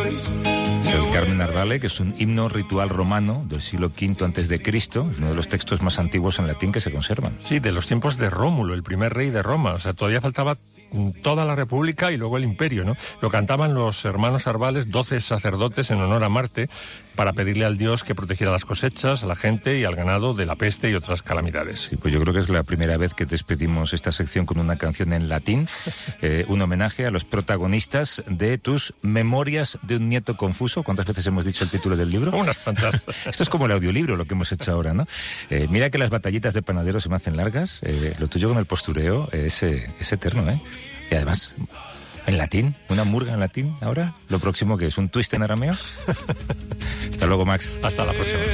El Carmen Arvale, que es un himno ritual romano del siglo V a.C., uno de los textos más antiguos en latín que se conservan. Sí, de los tiempos de Rómulo, el primer rey de Roma. O sea, todavía faltaba toda la República y luego el Imperio, ¿no? Lo cantaban los hermanos Arvales, 12 sacerdotes en honor a Marte, para pedirle al dios que protegiera las cosechas, a la gente y al ganado de la peste y otras calamidades. Sí, pues yo creo que es la primera vez que despedimos esta sección con una canción en latín, un homenaje a los protagonistas de tus Memorias de un nieto confuso. ¿Cuántas veces hemos dicho el título del libro? Unas cuantas. Esto es como el audiolibro, lo que hemos hecho ahora, ¿no? Mira que las batallitas de panadero se me hacen largas, lo tuyo con el postureo es eterno, ¿eh? Y además, en latín, una murga en latín ahora, lo próximo que es un twist en arameo. Hasta luego, Max. Hasta la próxima.